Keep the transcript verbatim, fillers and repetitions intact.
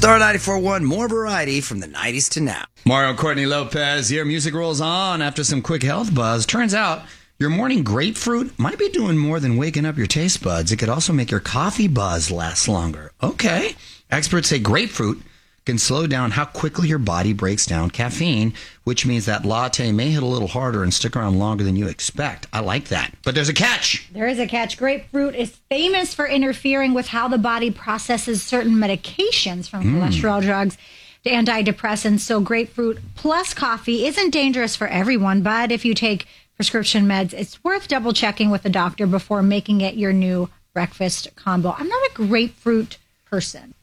Star ninety-four point one, more variety from the nineties to now. Mario Courtney Lopez here. Music rolls on after some quick health buzz. Turns out your morning grapefruit might be doing more than waking up your taste buds. It could also make your coffee buzz last longer. Okay. Experts say grapefruit can slow down how quickly your body breaks down caffeine, which means that latte may hit a little harder and stick around longer than you expect. I like that. But there's a catch. There is a catch. Grapefruit is famous for interfering with how the body processes certain medications, from mm. cholesterol drugs to antidepressants. So grapefruit plus coffee isn't dangerous for everyone, but if you take prescription meds, it's worth double checking with a doctor before making it your new breakfast combo. I'm not a grapefruit person.